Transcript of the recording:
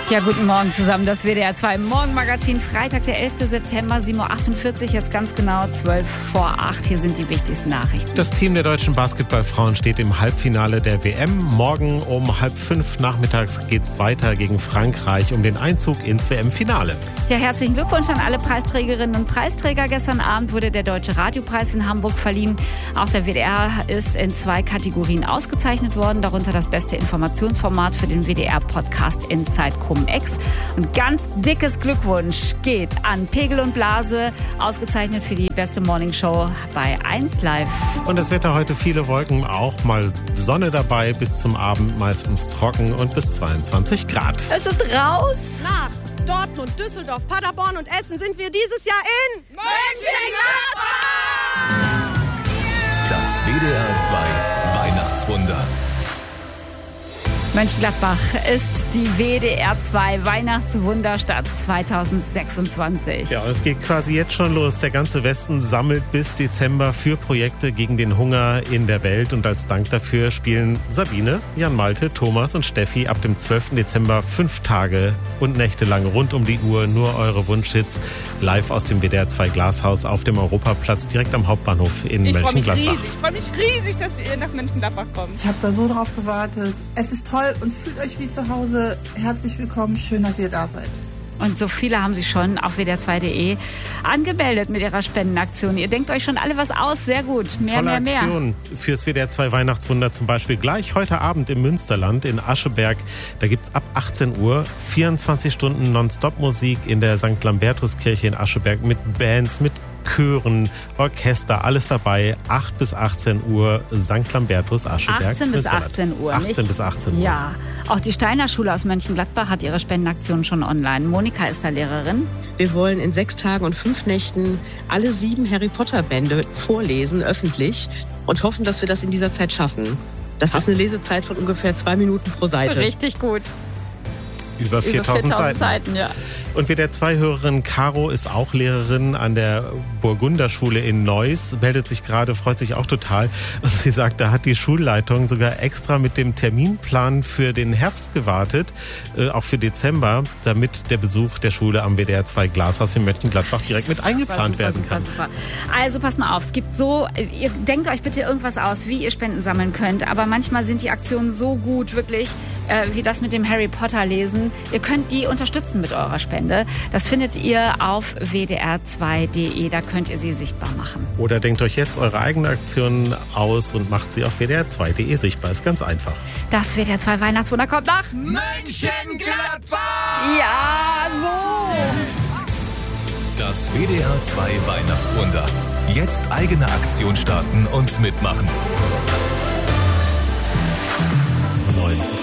Ja, guten Morgen zusammen. Das WDR 2 Morgenmagazin, Freitag, der 11. September, 7.48 Uhr, jetzt ganz genau 7:12 vor 8. Hier sind die wichtigsten Nachrichten. Das Team der deutschen Basketballfrauen steht im Halbfinale der WM. Morgen um 4:30 nachmittags geht's weiter gegen Frankreich um den Einzug ins WM-Finale. Ja, herzlichen Glückwunsch an alle Preisträgerinnen und Preisträger. Gestern Abend wurde der Deutsche Radiopreis in Hamburg verliehen. Auch der WDR ist in 2 Kategorien ausgezeichnet worden, darunter das beste Informationsformat für den WDR-Podcast Inside Cum-Ex. Und ganz dickes Glückwunsch geht an Pegel und Blase, ausgezeichnet für die beste Morningshow bei 1 Live. Und das Wetter heute viele Wolken, auch mal Sonne dabei, bis zum Abend meistens trocken und bis 22 Grad. Es ist raus! Nach Dortmund, Düsseldorf, Paderborn und Essen sind wir dieses Jahr in Mönchengladbach! Das WDR 2 Weihnachtswunder. Mönchengladbach ist die WDR 2 Weihnachtswunderstadt 2026. Ja, und es geht quasi jetzt schon los. Der ganze Westen sammelt bis Dezember für Projekte gegen den Hunger in der Welt. Und als Dank dafür spielen Sabine, Jan Malte, Thomas und Steffi ab dem 12. Dezember 5 Tage und Nächte lang rund um die Uhr nur eure Wunschhits live aus dem WDR 2 Glashaus auf dem Europaplatz direkt am Hauptbahnhof in Mönchengladbach. Ich freue mich riesig, dass ihr nach Mönchengladbach kommt. Ich habe da so drauf gewartet. Es ist toll und fühlt euch wie zu Hause. Herzlich willkommen, schön, dass ihr da seid. Und so viele haben sich schon auf WDR2.de angemeldet mit ihrer Spendenaktion. Ihr denkt euch schon alle was aus, sehr gut. Mehr. Aktion fürs WDR 2 Weihnachtswunder zum Beispiel gleich heute Abend im Münsterland in Ascheberg. Da gibt's ab 18 Uhr 24 Stunden Nonstop-Musik in der St. Lambertuskirche in Ascheberg mit Bands, mit Chören, Orchester, alles dabei. 8 bis 18 Uhr St. Lambertus, Ascheberg. 18 bis 18 Uhr, 18 nicht? bis 18 Uhr. Ja, auch die Steiner Schule aus Mönchengladbach hat ihre Spendenaktion schon online. Monika ist da Lehrerin. Wir wollen in 6 Tagen und 5 Nächten alle 7 Harry Potter Bände vorlesen, öffentlich, und hoffen, dass wir das in dieser Zeit schaffen. Das ist eine Lesezeit von ungefähr 2 Minuten pro Seite. Richtig gut. Über 4000 Seiten, ja. Und WDR 2-Hörerin Caro ist auch Lehrerin an der Burgunderschule in Neuss, meldet sich gerade, freut sich auch total. Und sie sagt, da hat die Schulleitung sogar extra mit dem Terminplan für den Herbst gewartet, auch für Dezember, damit der Besuch der Schule am WDR 2 Glashaus in Mönchengladbach direkt mit eingeplant werden kann. Super. Also passt mal auf, es gibt so, ihr denkt euch bitte irgendwas aus, wie ihr Spenden sammeln könnt, aber manchmal sind die Aktionen so gut, wirklich, wie das mit dem Harry Potter lesen. Ihr könnt die unterstützen mit eurer Spende. Das findet ihr auf wdr2.de, da könnt ihr sie sichtbar machen. Oder denkt euch jetzt eure eigene Aktion aus und macht sie auf wdr2.de sichtbar. Ist ganz einfach. Das WDR 2 Weihnachtswunder kommt nach Mönchengladbach! Ja, so! Das WDR 2 Weihnachtswunder. Jetzt eigene Aktion starten und mitmachen.